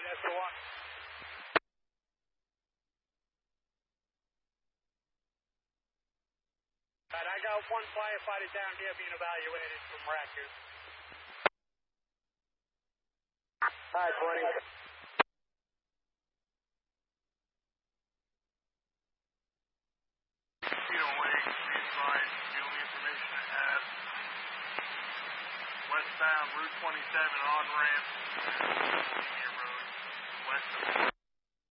That's the one. All right, I got one firefighter down here being evaluated from Raccoon. Hi, 20. Westbound Route 27 on ramp, Road, west of